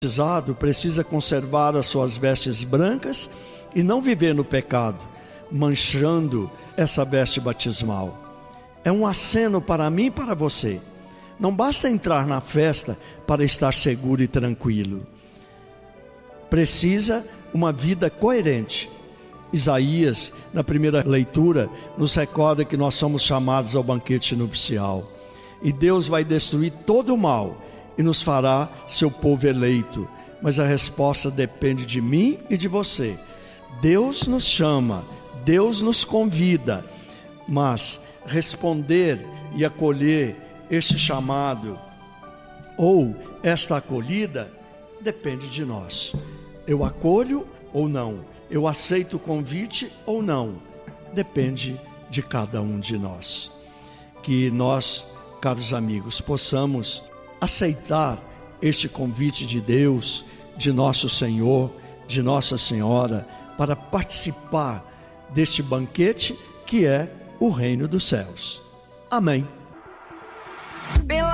batizado precisa conservar as suas vestes brancas e não viver no pecado, manchando essa veste batismal. É um aceno para mim e para você. Não basta entrar na festa para estar seguro e tranquilo. Precisa uma vida coerente. Isaías, na primeira leitura, nos recorda que nós somos chamados ao banquete nupcial. E Deus vai destruir todo o mal e nos fará seu povo eleito. Mas a resposta depende de mim e de você. Deus nos chama, Deus nos convida, mas responder e acolher este chamado ou esta acolhida depende de nós. Eu acolho ou não? Eu aceito o convite ou não? Depende de cada um de nós. Que nós, caros amigos, possamos aceitar este convite de Deus, de nosso Senhor, de Nossa Senhora, para participar deste banquete que é o reino dos céus. Amém.